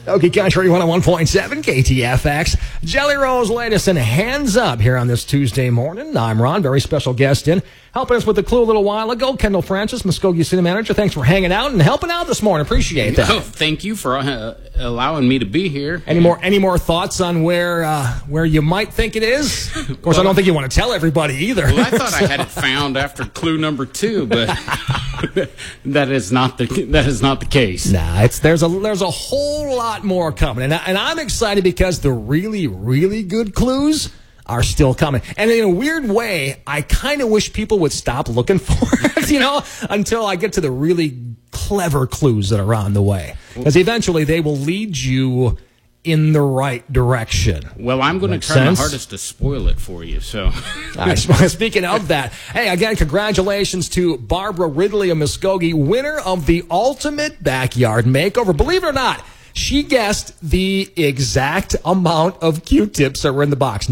Okie Country 101.7 KTFX. Jelly Roll's latest and Hands Up here on this Tuesday morning. I'm Ron, very special guest in. Helping us with the clue a little while ago, Kendall Francis, Muskogee City Manager. Thanks for hanging out and helping out this morning. Appreciate that. Oh, thank you for allowing me to be here. Any more thoughts on where you might think it is? Of course, I don't think you want to tell everybody either. Well, I thought I had it found after clue number 2, but that is not the case. Nah, there's a whole lot more coming, and I'm excited because the really, really good clues are still coming. And in a weird way, I kind of wish people would stop looking for it, until I get to the really clever clues that are on the way. Because eventually they will lead you in the right direction. Well, I'm going to try my hardest to spoil it for you. So, speaking of that, hey, again, congratulations to Barbara Ridley of Muskogee, winner of the Ultimate Backyard Makeover. Believe it or not, she guessed the exact amount of Q-tips that were in the box.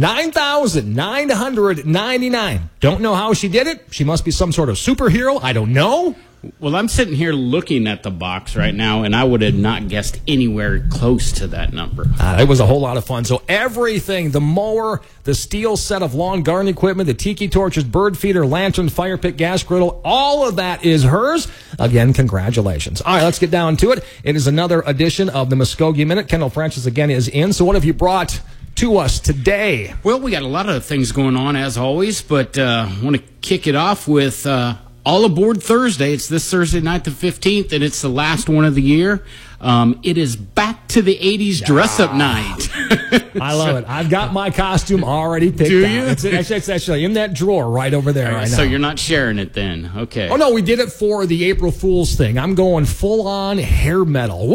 9,999. Don't know how she did it. She must be some sort of superhero. I don't know. Well, I'm sitting here looking at the box right now, and I would have not guessed anywhere close to that number. It was a whole lot of fun. So everything, the mower, the steel set of lawn garden equipment, the tiki torches, bird feeder, lantern, fire pit, gas griddle, all of that is hers. Again, congratulations. All right, let's get down to it. It is another edition of the Muskogee Minute. Kendall Francis again is in. So what have you brought to us today? Well, we got a lot of things going on as always, but I want to kick it off with All Aboard Thursday. It's this Thursday night, the 15th, and it's the last one of the year. It is back to the 80s dress-up night. I love it. I've got my costume already picked out. Do you? It's actually in that drawer right over there right now. So you're not sharing it then? Okay. Oh, no, we did it for the April Fool's thing. I'm going full-on hair metal.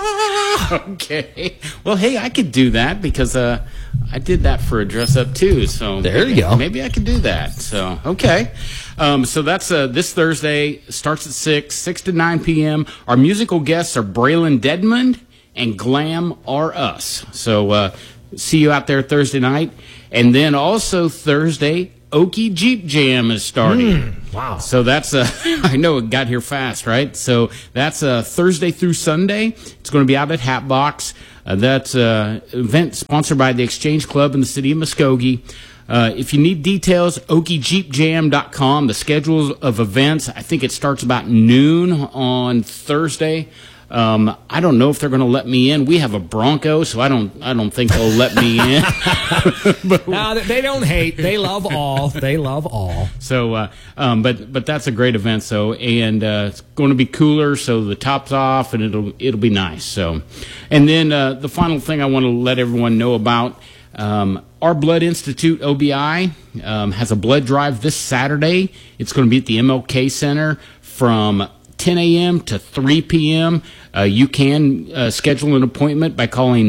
Okay. Well, hey, I could do that because I did that for a dress-up too. So there you go. Maybe I could do that. So, okay. So that's this Thursday, starts at 6 to 9 p.m. Our musical guests are Braylon Dedmond and Glam R Us. So see you out there Thursday night. And then also Thursday, Okie Jeep Jam is starting. Wow. So that's I know it got here fast, right? So that's Thursday through Sunday. It's going to be out at Hatbox. That's an event sponsored by the Exchange Club in the city of Muskogee. If you need details, okiejeepjam.com. The schedule of events, I think it starts about noon on Thursday. I don't know if they're going to let me in. We have a Bronco, so I don't think they'll let me in. No, they don't hate. They love all. They love all. So, but that's a great event. So, and it's going to be cooler, so the top's off, and it'll be nice. So, and then the final thing I want to let everyone know about. Our Blood Institute, OBI, has a blood drive this Saturday. It's going to be at the MLK Center from 10 a.m. to 3 p.m. You can schedule an appointment by calling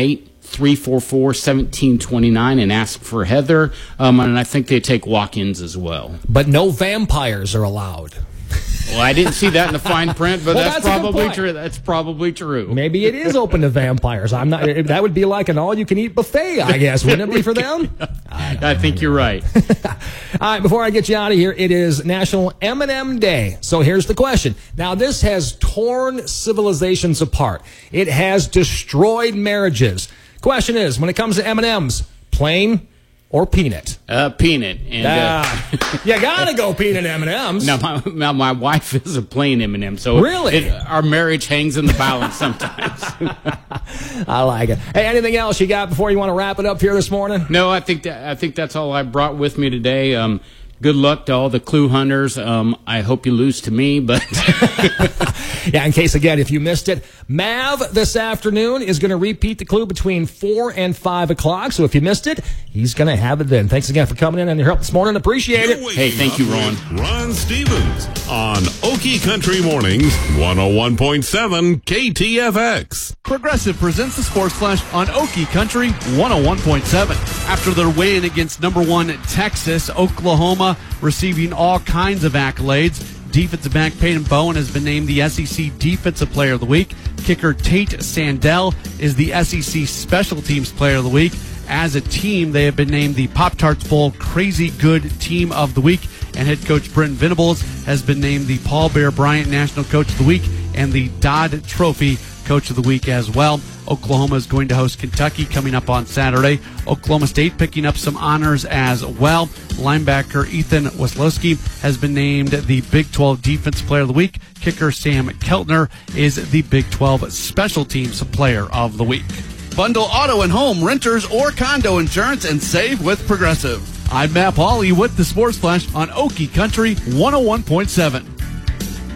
918-344-1729 and ask for Heather. And I think they take walk-ins as well. But no vampires are allowed. Well, I didn't see that in the fine print, but Well, that's probably true. That's probably true. Maybe it is open to vampires. I'm not. That would be like an all-you-can-eat buffet, I guess. Wouldn't it be for them? I think you're right. All right, before I get you out of here, it is National M&M Day. So here's the question. Now, this has torn civilizations apart. It has destroyed marriages. Question is, when it comes to M&M's, plain or peanut? Peanut. And, you gotta go peanut M&M's. Now, my wife is a plain M&M, so really, our marriage hangs in the balance sometimes. I like it. Hey, anything else you got before you want to wrap it up here this morning? No, I think that's all I brought with me today. Good luck to all the clue hunters. I hope you lose to me, but yeah, in case, again, if you missed it, Mav this afternoon is going to repeat the clue between 4 and 5 o'clock. So if you missed it, he's going to have it then. Thanks again for coming in and your help this morning. Appreciate it. Hey, thank you, Ron. Ron Stevens on Okie Country Mornings, 101.7 KTFX. Progressive presents the Sports Flash on Okie Country 101.7. After their win against number 1 Texas, Oklahoma receiving all kinds of accolades. Defensive back Peyton Bowen has been named the SEC Defensive Player of the Week. Kicker Tate Sandell is the SEC Special Teams Player of the Week. As a team, they have been named the Pop-Tarts Bowl Crazy Good Team of the Week. And head coach Brent Venables has been named the Paul Bear Bryant National Coach of the Week and the Dodd Trophy Coach of the Week as well. Oklahoma is going to host Kentucky coming up on Saturday. Oklahoma State picking up some honors as well. Linebacker Ethan Weslowski has been named the Big 12 Defense Player of the Week. Kicker Sam Keltner is the Big 12 Special Teams Player of the Week. Bundle auto and home, renters, or condo insurance and save with Progressive. I'm Matt Pauley with the Sports Flash on Okie Country 101.7.